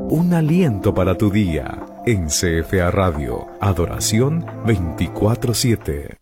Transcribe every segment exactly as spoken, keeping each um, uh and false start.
Un aliento para tu día en C F A Radio. Adoración veinticuatro siete.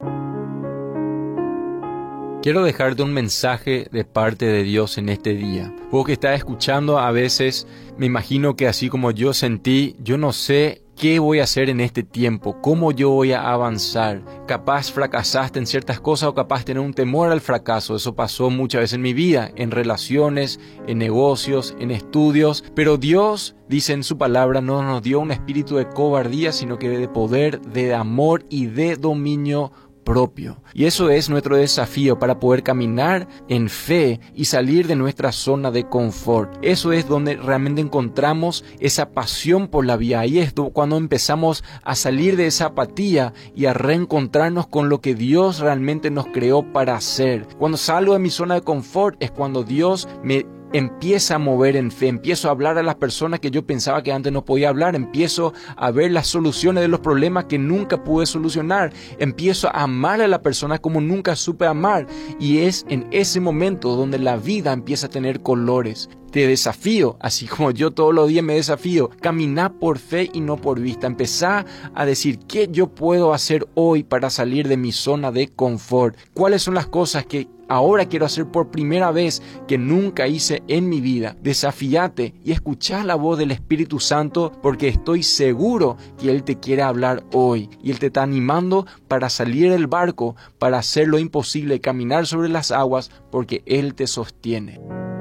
Quiero dejarte un mensaje de parte de Dios en este día. Vos que estás escuchando, a veces me imagino que así como yo sentí, yo no sé qué voy a hacer en este tiempo, cómo yo voy a avanzar. Capaz fracasaste en ciertas cosas o capaz tener un temor al fracaso. Eso pasó muchas veces en mi vida, en relaciones, en negocios, en estudios. Pero Dios dice en su palabra, no nos dio un espíritu de cobardía, sino que de poder, de amor y de dominio propio. Y eso es nuestro desafío para poder caminar en fe y salir de nuestra zona de confort. Eso es donde realmente encontramos esa pasión por la vida. Ahí es cuando empezamos a salir de esa apatía y a reencontrarnos con lo que Dios realmente nos creó para hacer. Cuando salgo de mi zona de confort es cuando Dios me empieza a mover en fe, empiezo a hablar a las personas que yo pensaba que antes no podía hablar, empiezo a ver las soluciones de los problemas que nunca pude solucionar, empiezo a amar a la persona como nunca supe amar, y es en ese momento donde la vida empieza a tener colores. Te desafío, así como yo todos los días me desafío, caminar por fe y no por vista. Empezá a decir qué yo puedo hacer hoy para salir de mi zona de confort. ¿Cuáles son las cosas que ahora quiero hacer por primera vez que nunca hice en mi vida? Desafíate y escuchá la voz del Espíritu Santo, porque estoy seguro que Él te quiere hablar hoy. Y Él te está animando para salir del barco, para hacer lo imposible, caminar sobre las aguas, porque Él te sostiene.